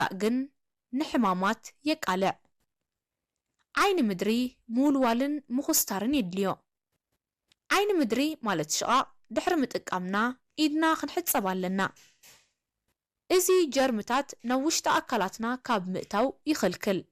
ግን ንሕማማት የቃልዕ ዓይኒ ምድሪ ምውልዋልን ምኹስታርን የድልዮ ዓይኒ ምድሪ ማለት ሽቓቕ ድሕሪ ምጥቃምና ኢድና ክንሕጸብ ኣለና እዚ ጀርምታት ናብ ውሽጢ ኣካላትና ካብ ምእታው ይኽልክል